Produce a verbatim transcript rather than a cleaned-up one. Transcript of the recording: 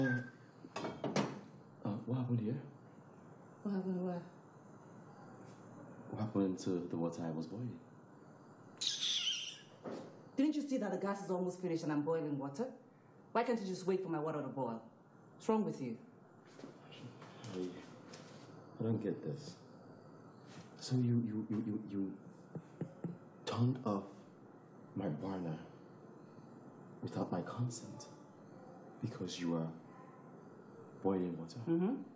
Uh, uh, what happened here? What happened to what? What happened to the water I was boiling? Didn't you see that the gas is almost finished and I'm boiling water? Why can't you just wait for my water to boil? What's wrong with you? I, I don't get this. So you, you, you, you, you turned off my burner without my consent because you are boiling water? Mm-hmm.